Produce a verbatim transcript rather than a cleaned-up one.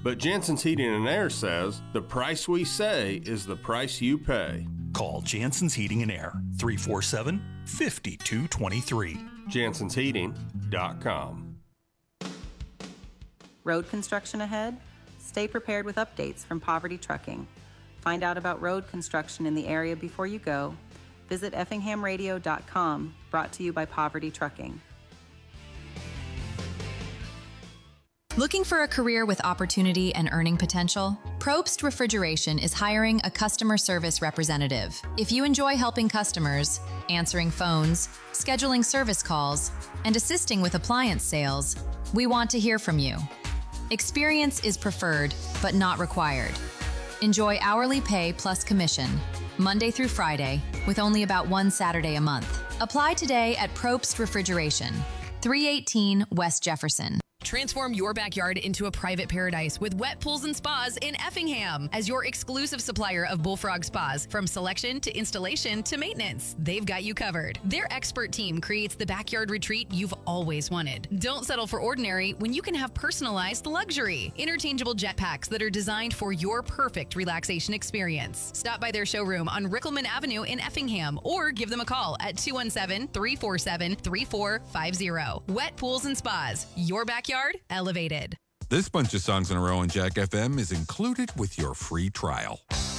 But Jansen's Heating and Air says the price we say is the price you pay. Call Jansen's Heating and Air, three four seven, five two two three. Jansens Heating dot com. Road construction ahead? Stay prepared with updates from Poverty Trucking. Find out about road construction in the area before you go. Visit effingham radio dot com, brought to you by Poverty Trucking. Looking for a career with opportunity and earning potential? Probst Refrigeration is hiring a customer service representative. If you enjoy helping customers, answering phones, scheduling service calls, and assisting with appliance sales, we want to hear from you. Experience is preferred, but not required. Enjoy hourly pay plus commission, Monday through Friday, with only about one Saturday a month. Apply today at Probst Refrigeration, three eighteen West Jefferson. Transform your backyard into a private paradise with Wet Pools and Spas in Effingham as your exclusive supplier of Bullfrog Spas. From selection to installation to maintenance, they've got you covered. Their expert team creates the backyard retreat you've always wanted. Don't settle for ordinary when you can have personalized luxury. Interchangeable jet packs that are designed for your perfect relaxation experience. Stop by their showroom on Rickelman Avenue in Effingham or give them a call at two one seven, three four seven, three four five zero. Wet Pools and Spas, your backyard elevated. This bunch of songs in a row on Jack F M is included with your free trial.